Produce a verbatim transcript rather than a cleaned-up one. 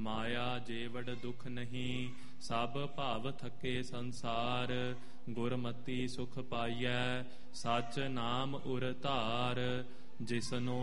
ਮਾਇਆ ਜੇਵੜ ਦੁਖ ਨਹੀਂ, ਸਭ ਭਾਵ ਥਕੇ ਸੰਸਾਰ। ਗੁਰਮਤੀ ਸੁਖ ਪਾਈਐ, ਸਚ ਨਾਮ ਉਰ ਧਾਰ। ਜਿਸਨੋ